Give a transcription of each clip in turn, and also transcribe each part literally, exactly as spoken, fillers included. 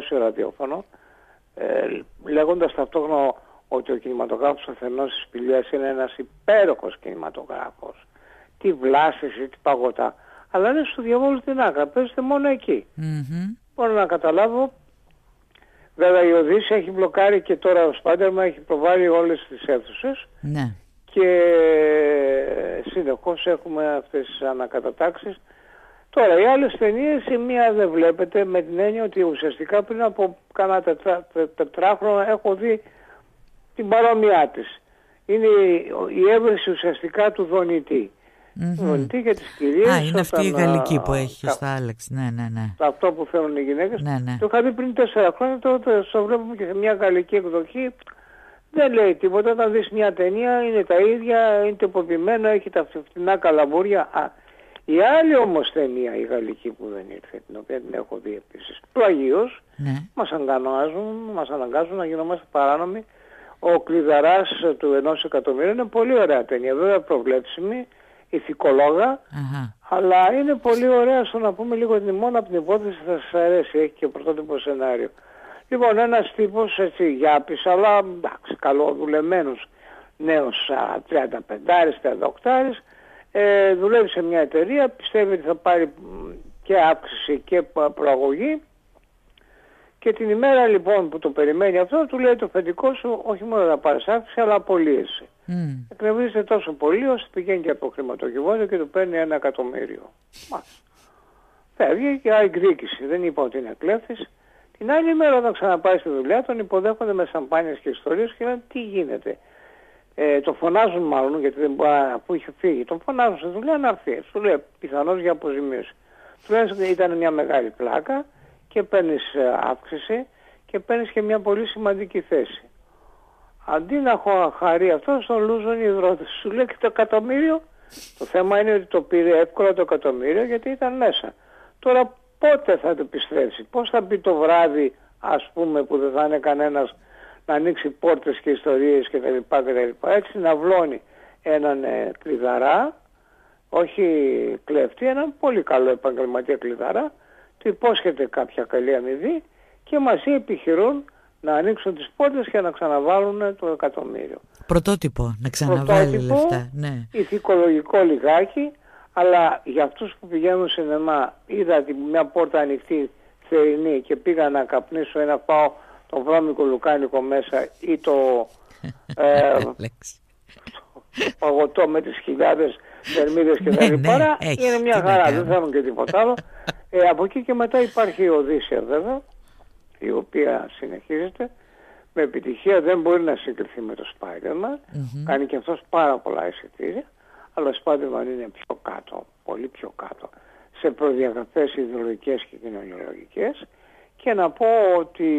δημόσιο ραδιόφωνο, ε, λέγοντας ταυτόχρονα ότι ο κινηματογράφος Αθενός της Πηλίας είναι ένας υπέροχος κινηματογράφος. Τι βλάστηση, τι παγωτά. Αλλά είναι στο διαβόλου την άκρα, παίζεται μόνο εκεί. Mm-hmm. Μπορώ να καταλάβω. Βέβαια η Οδύσσια έχει μπλοκάρει και τώρα ο Σπάντερμαν έχει προβάλει όλες τις αίθουσες. Ναι. Και συνεχώς έχουμε αυτές τις ανακατατάξεις. Τώρα οι άλλες ταινίες η μία δεν βλέπετε, με την έννοια ότι ουσιαστικά πριν από κάνα τετρά, τετράχρονο έχω δει την παρόμοιά της. Είναι η έβρεση ουσιαστικά του Δονητή. Mm-hmm. Δονητή για τις κυρίες. Α, είναι αυτή η γαλλική που έχει κα... στα Άλεξ. Ναι, ναι, ναι. Αυτό που θέλουν οι γυναίκες. Ναι, ναι. Το είχα δει πριν τέσσερα χρόνια, τώρα το βλέπουμε και σε μια γαλλική εκδοχή. Δεν λέει τίποτα. Όταν δεις μια ταινία είναι τα ίδια, είναι τυποποιημένο, έχει τα φτηνά καλαμπούρια. Α, η άλλη όμως ταινία, η γαλλική που δεν ήρθε, την οποία την έχω δει επίσης, πλαγίως, Ναι. μας αναγκάζουν, μας αναγκάζουν να γινόμαστε παράνομοι. Ο Κλειδαράς του ενός εκατομμύριου είναι πολύ ωραία ταινία, βέβαια προβλέψιμη, ηθικολόγα, Αχα. αλλά είναι πολύ ωραία στο να πούμε λίγο την μόνο από την υπόθεση θα σας αρέσει, έχει και πρωτότυπο σενάριο. Λοιπόν, ένας τύπος έτσι γιάπης, αλλά εντάξει, καλοδουλεμένος νέος τριάντα πέντε τριάντα οκτώ, ε, δουλεύει σε μια εταιρεία, πιστεύει ότι θα πάρει και αύξηση και προαγωγή και την ημέρα λοιπόν που το περιμένει αυτό του λέει το φεντικό σου όχι μόνο να πάρεις αύξηση αλλά απολύεσαι. Mm. Εκνευρίζεται τόσο πολύ ώστε πηγαίνει και από το χρηματοκιβώτιο και του παίρνει ένα εκατομμύριο. Μάλιστα. Φεύγει και εκδίκηση, δεν είπα ότι είναι κλέφτης. Την άλλη μέρα όταν ξαναπάει στη δουλειά τον υποδέχονται με σαμπάνιες και ιστορίες και λένε τι γίνεται. Ε, το φωνάζουν μάλλον γιατί δεν μπορεί, αφού είχε φύγει, τον φωνάζουν στη δουλειά να έρθει. Σου λέει πιθανώς για αποζημίωση. Του λένε ότι ήταν μια μεγάλη πλάκα και παίρνεις αύξηση και παίρνεις και μια πολύ σημαντική θέση. Αντί να έχω χαρεί αυτό, στον λούζουν οι υδρότες. Σου λέει και το εκατομμύριο. Το θέμα είναι ότι το πήρε εύκολα το εκατομμύριο γιατί ήταν μέσα. Τώρα πότε θα το επιστρέψει, πώς θα μπει το βράδυ ας πούμε που δεν θα είναι κανένας να ανοίξει πόρτες και ιστορίες κτλ. Έτσι να βλώνει έναν ε, κλειδαρά, όχι κλέφτη, έναν πολύ καλό επαγγελματία κλειδαρά, του υπόσχεται κάποια καλή αμοιβή και μαζί επιχειρούν να ανοίξουν τις πόρτες και να ξαναβάλουν το εκατομμύριο. Πρωτότυπο, να ξαναβάλει Πρωτότυπο, λεφτά. Ναι. ηθικολογικό λιγάκι, αλλά για αυτούς που πηγαίνουν σινεμά είδα μια πόρτα ανοιχτή θερινή και πήγα να καπνίσω ένα πάω το βρώμικο λουκάνικο μέσα ή το, ε, το παγωτό με τις χιλιάδες θερμίδες και τα λοιπά, είναι μια χαρά, δεν θέλουν και τίποτα άλλο. Ε, από εκεί και μετά υπάρχει η Οδύσσια βέβαια, η οποία συνεχίζεται με επιτυχία, δεν μπορεί να συγκριθεί με το Spider-Man, mm-hmm. κάνει και αυτός πάρα πολλά εισιτήρια, αλλά ο Spider-Man είναι πιο κάτω, πολύ πιο κάτω, σε προδιαγραφές ιδεολογικές και κοινωνιολογικές. Και να πω ότι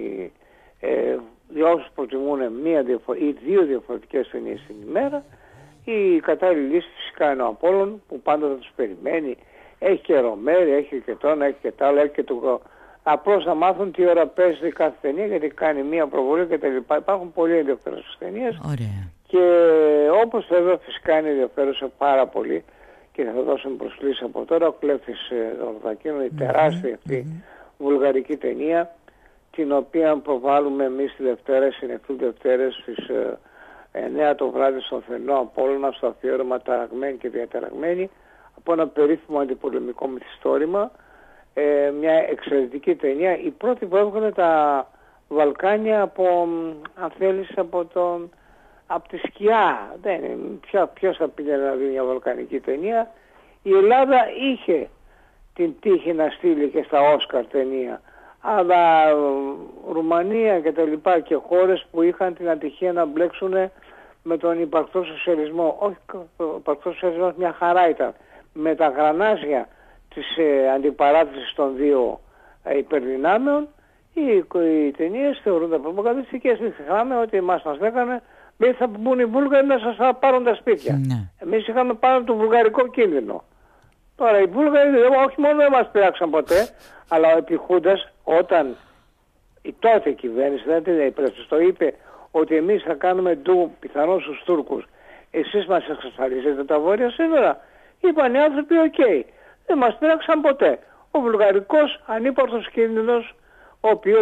ε, για όσους προτιμούν μία διαφο- ή δύο διαφορετικές ταινίες την ημέρα, η κατάλληλη λύση φυσικά είναι ο Απόλλων που πάντα θα τους περιμένει. Έχει και Ρομέρι, έχει και τον, έχει και τα άλλα, έχει και το... Απλώς να μάθουν τι ώρα παίζει κάθε ταινία γιατί κάνει μία προβολή και τα λοιπά. Υπάρχουν πολύ ενδιαφέρουσες ταινίες. Ωραία. Και όπως βέβαια φυσικά είναι ενδιαφέρουσα πάρα πολύ και θα δώσουμε προσκλήσεις από τώρα, ο Κλέφτης Δορδακίνου, η mm-hmm. τεράστια αυτή mm-hmm. βουλγαρική ταινία, την οποία προβάλλουμε εμείς τη Δευτέρα, συνεχούν Δευτέρες στις εννιά το βράδυ στο Αθηνό Απόλλωνα, στο αφιέρωμα Ταραγμένη και Διαταραγμένη, από ένα περίφημο αντιπολεμικό μυθιστόρημα, ε, μια εξαιρετική ταινία, η πρώτη που έβγαλε τα Βαλκάνια από, αν θέλεις, από τον... από τη σκιά. Δεν είναι. Ποια, ποιος θα πήγαινε να δει μια βαλκανική ταινία. Η Ελλάδα είχε την τύχη να στείλει και στα Όσκαρ ταινία. Αλλά Ρουμανία και τα λοιπά και χώρες που είχαν την ατυχία να μπλέξουν με τον υπαρκτό σοσιαλισμό. Όχι, ο υπαρκτός σοσιαλισμός μια χαρά ήταν. Με τα γρανάζια της ε, αντιπαράθεσης των δύο ε, υπερδυνάμεων, οι, οι ταινίες θεωρούνται προπαγανδιστικές. Μην ξεχνάμε ότι εμάς μας λέγανε μην θα μπουν οι Βούλγαροι να σας πάρουν τα σπίτια. Ναι. Εμείς είχαμε πάνω το βουλγαρικό κίνδυνο. Τώρα οι Βούλγαροι όχι μόνο δεν μας πειράξαν ποτέ, αλλά ο επιχούντας όταν η τότε κυβέρνηση, δεν την υπρέψη, το είπε ότι εμείς θα κάνουμε ντου πιθανώς στους Τούρκους, εσείς μας εξασφαλίζετε τα βόρεια σύνορα. Είπαν οι άνθρωποι οκ. Okay. Δεν μας πειράξαν ποτέ. Ο βουλγαρικός ανύπαρκτος κίνδυνος, ο οποίος